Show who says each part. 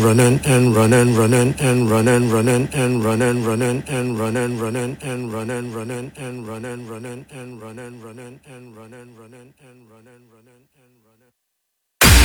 Speaker 1: running and running running and running running and running running and running running and running running and running running and running running and running running and running running and running